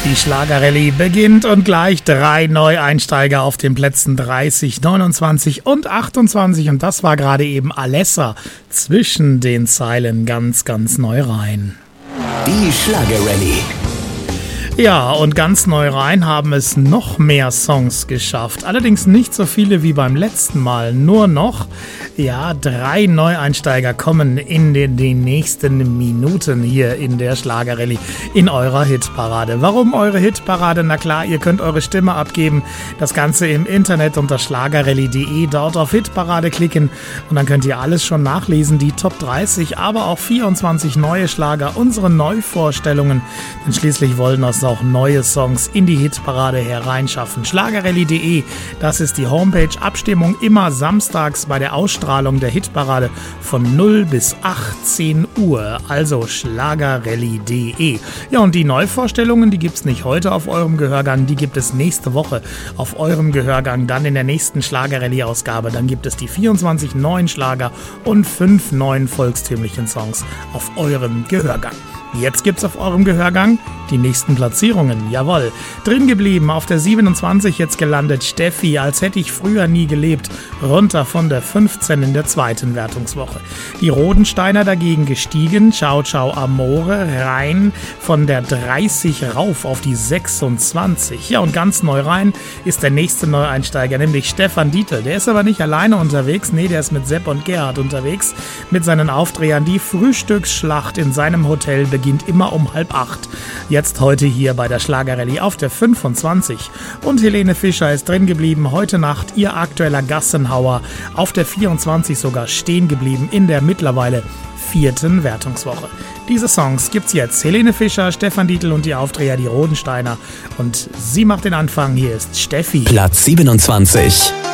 Die Schlagerrallye beginnt und gleich 3 Neueinsteiger auf den Plätzen 30, 29 und 28. Und das war gerade eben Alessa zwischen den Zeilen ganz, ganz neu rein. Die Schlagerrallye. Ja, und ganz neu rein haben es noch mehr Songs geschafft. Allerdings nicht so viele wie beim letzten Mal. Nur noch, 3 Neueinsteiger kommen in den nächsten Minuten hier in der Schlagerrallye in eurer Hitparade. Warum eure Hitparade? Na klar, ihr könnt eure Stimme abgeben. Das Ganze im Internet unter schlagerrallye.de. Dort auf Hitparade klicken und dann könnt ihr alles schon nachlesen. Die Top 30, aber auch 24 neue Schlager, unsere Neuvorstellungen. Denn schließlich wollen das auch neue Songs in die Hitparade hereinschaffen. Schlagerrallye.de, das ist die Homepage. Abstimmung immer samstags bei der Ausstrahlung der Hitparade von 0 bis 18 Uhr. Also schlagerrallye.de. Ja, und die Neuvorstellungen, die gibt es nicht heute auf eurem Gehörgang, die gibt es nächste Woche auf eurem Gehörgang, dann in der nächsten Schlagerrallye-Ausgabe. Dann gibt es die 24 neuen Schlager und 5 neuen volkstümlichen Songs auf eurem Gehörgang. Jetzt gibt's auf eurem Gehörgang die nächsten Platzierungen. Jawohl. Drin geblieben, auf der 27 jetzt gelandet Steffi, als hätte ich früher nie gelebt. Runter von der 15 in der zweiten Wertungswoche. Die Rodensteiner dagegen gestiegen. Ciao, ciao, Amore. Rein von der 30 rauf auf die 26. Ja, und ganz neu rein ist der nächste Neueinsteiger, nämlich Stefan Dietl. Der ist aber nicht alleine unterwegs. Nee, der ist mit Sepp und Gerhard unterwegs. Mit seinen Aufdrehern. Die Frühstücksschlacht in seinem Hotel beginnt immer um 7:30. Jetzt heute hier bei der Schlagerrallye auf der 25. Und Helene Fischer ist drin geblieben. Heute Nacht ihr aktueller Gassenhauer auf der 24 sogar stehen geblieben in der mittlerweile 4. Wertungswoche. Diese Songs gibt's jetzt. Helene Fischer, Stefan Dietl und die Aufdreher, die Rodensteiner. Und sie macht den Anfang. Hier ist Steffi. Platz 27.